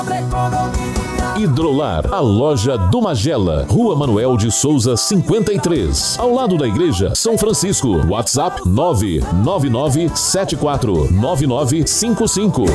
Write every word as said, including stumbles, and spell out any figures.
Hidrolar, a loja do Magela, Rua Manuel de Souza, cinquenta e três, ao lado da Igreja São Francisco. WhatsApp nove nove nove sete quatro nove nove cinco cinco.